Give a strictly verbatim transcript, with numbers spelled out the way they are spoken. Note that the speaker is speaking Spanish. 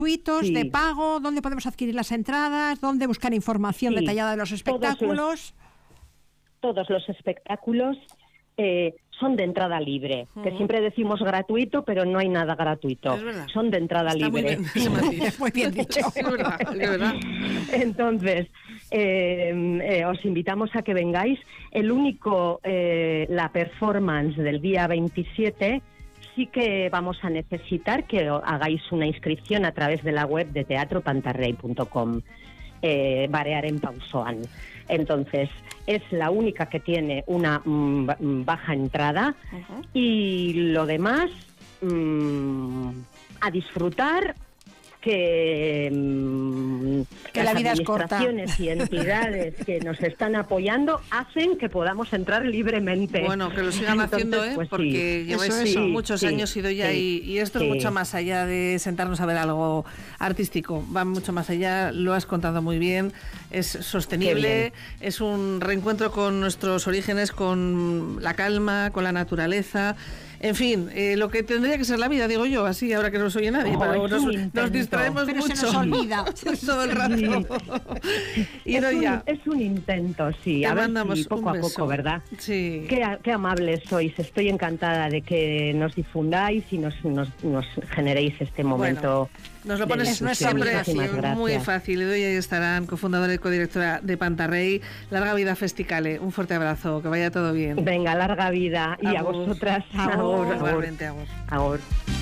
gratuitos, sí. de pago, dónde podemos adquirir las entradas, dónde buscar información Sí, detallada de los espectáculos. Todos los, todos los espectáculos eh, son de entrada libre, uh-huh. que siempre decimos gratuito, pero no hay nada gratuito. Son de entrada Está libre. Muy bien, muy bien dicho. Es verdad, es verdad. Entonces, eh, eh, os invitamos a que vengáis. El único, eh, la performance del día veintisiete, sí que vamos a necesitar que hagáis una inscripción a través de la web de teatro pantarrey punto com, eh, Barearen Pausoan. Entonces, es la única que tiene una mm, baja entrada, uh-huh. y lo demás, mm, a disfrutar, que, mm, que la vida es corta. Las administraciones y entidades que nos están apoyando hacen que podamos entrar libremente. Bueno, que lo sigan Entonces, haciendo, ¿eh? Pues porque sí. lleváis Eso, eso. muchos sí, años ido ya, sí, y, y esto sí. es mucho más allá de sentarnos a ver algo artístico, va mucho más allá, lo has contado muy bien, es sostenible, es un reencuentro con nuestros orígenes, con la calma, con la naturaleza. En fin, eh, lo que tendría que ser la vida, digo yo, así, ahora que no nos oye nadie, oh, pero nos, nos distraemos pero mucho. Se nos olvida. Todo el rato. Sí. Y es, no un, ya. es un intento, sí. Te a ver mandamos si poco a un beso. poco, ¿verdad? Sí. Qué, qué amables sois. Estoy encantada de que nos difundáis y nos, nos, nos generéis este momento. Bueno, nos lo pones siempre así, muy fácil. Y ahí estarán, cofundadora y codirectora de Pantarrey. Larga vida, Festicale. Un fuerte abrazo, que vaya todo bien. Venga, larga vida. Y Agur. a vosotras. Agur. Agur. Igualmente, agur. Agur.